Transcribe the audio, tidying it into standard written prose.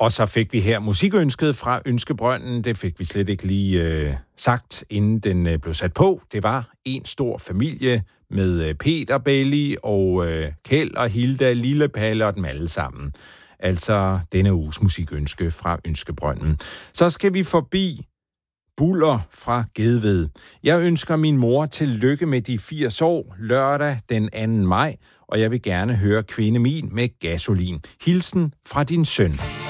Og så fik vi her musikønsket fra Ønskebrønden. Det fik vi slet ikke lige sagt, inden den blev sat på. Det var en stor familie med Peter Belli og Kjeld og Hilda, Lille Palle og dem alle sammen. Altså denne uges musikønske fra Ønskebrønden. Så skal vi forbi Buller fra Gedved. Jeg ønsker min mor tillykke med de 80 år lørdag den 2. maj, og jeg vil gerne høre Kvinde Min med Gasolin. Hilsen fra din søn.